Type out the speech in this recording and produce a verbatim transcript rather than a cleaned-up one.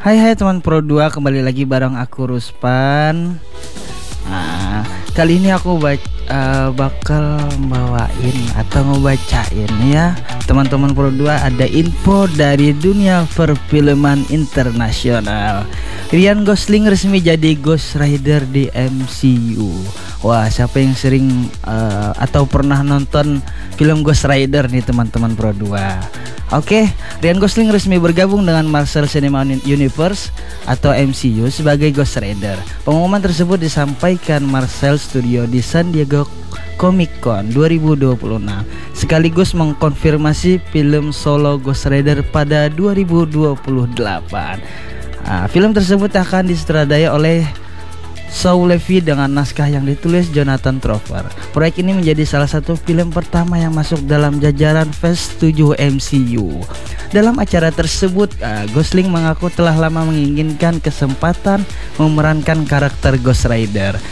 Hai hai teman Pro dua, kembali lagi bareng aku Ruspan. Nah, kali ini aku bac uh, bakal bawain atau ngebacain ya teman-teman Pro dua, ada info dari dunia perfilman internasional. Ryan Gosling resmi jadi Ghost Rider di M C U. Wah, siapa yang sering uh, atau pernah nonton film Ghost Rider nih teman-teman Pro dua? Oke, Ryan Gosling resmi bergabung dengan Marvel Cinematic Universe atau M C U sebagai Ghost Rider. Pengumuman tersebut disampaikan Marvel Studio di San Diego Comic Con dua ribu dua puluh enam, sekaligus mengkonfirmasi film solo Ghost Rider pada dua ribu dua puluh delapan. Nah, film tersebut akan disutradai oleh Shawn Levy dengan naskah yang ditulis Jonathan Trower. Proyek ini menjadi salah satu film pertama yang masuk dalam jajaran Phase tujuh M C U. Dalam acara tersebut, uh, Gosling mengaku telah lama menginginkan kesempatan memerankan karakter Ghost Rider.